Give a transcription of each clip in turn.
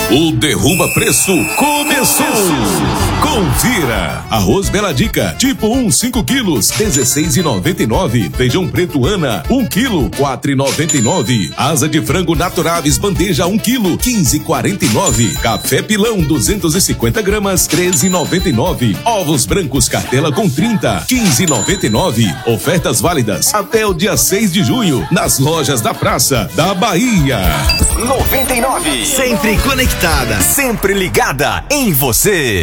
O Derruba Preço começou! Confira! Arroz Bela Dica, tipo 1, 5 quilos, R$16,99. Feijão preto Ana, 1 quilo, R$4,99. Asa de frango Naturaves, bandeja 1 quilo, R$15,49. Café Pilão, 250 gramas, R$13,99. Ovos brancos Cartela com 30, R$15,99. Ofertas válidas até o dia 6 de junho, nas lojas da Praça da Bahia. 99. Sempre conectada, sempre ligada em você.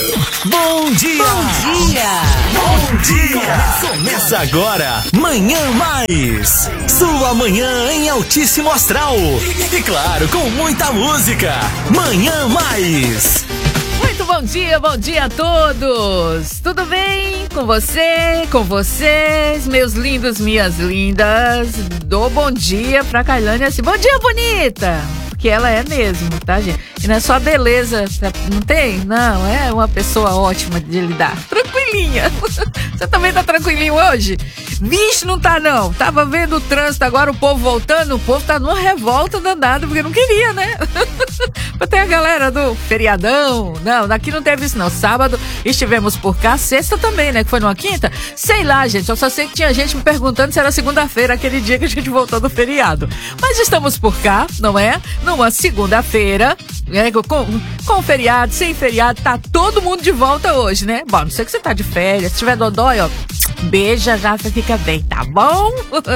Bom dia! Bom dia! Bom dia! Começa agora, Manhã Mais. Sua manhã em altíssimo astral. E claro, com muita música. Manhã Mais. Muito bom dia a todos! Tudo bem com você, com vocês, meus lindos, minhas lindas? Dou bom dia pra Kailane assim, bom dia, bonita! Porque ela é mesmo, tá, gente? E não é só beleza, não tem? Não, é uma pessoa ótima de lidar. Tranquilinha. Você também tá tranquilinho hoje? Vixe, não tá não. Tava vendo o trânsito agora, o povo voltando, o povo tá numa revolta danada, porque não queria, né? Tem a galera do feriadão. Não, daqui não teve isso não. Sábado estivemos por cá, sexta também, né? Que foi numa quinta. Sei lá, gente, eu só sei que tinha gente me perguntando se era segunda-feira, aquele dia que a gente voltou do feriado. Mas estamos por cá, não é? Numa segunda-feira, né? Com feriado, sem feriado, tá todo mundo de volta hoje, né? Bom, não sei que você tá de férias, se tiver dodói, ó, beija já, você fica bem, tá bom?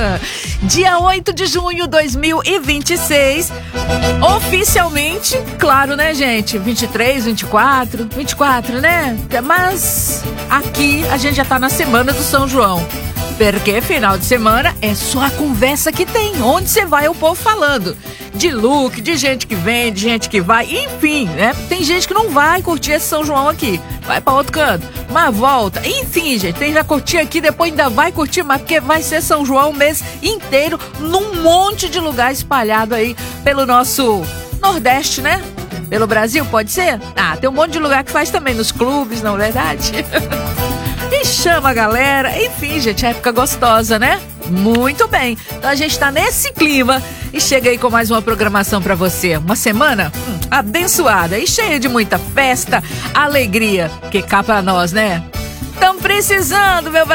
Dia 8 de junho de 2026, oficialmente, claro, né, gente? 23, 24, né? Mas aqui a gente já tá na semana do São João. Porque final de semana é só a conversa que tem. Onde você vai, o povo falando. De look, de gente que vem, de gente que vai, enfim, né? Tem gente que não vai curtir esse São João aqui. Vai pra outro canto, mas volta. Enfim, gente, tem já curtir aqui, depois ainda vai curtir mais, porque vai ser São João o mês inteiro, num monte de lugar espalhado aí pelo nosso Nordeste, né? Pelo Brasil, pode ser? Ah, tem um monte de lugar que faz também, nos clubes, não é verdade? E chama a galera, enfim, gente, é época gostosa, né? Muito bem, então a gente tá nesse clima e chega aí com mais uma programação pra você. Uma semana abençoada e cheia de muita festa, alegria, que cá pra nós, né? Estamos precisando, meu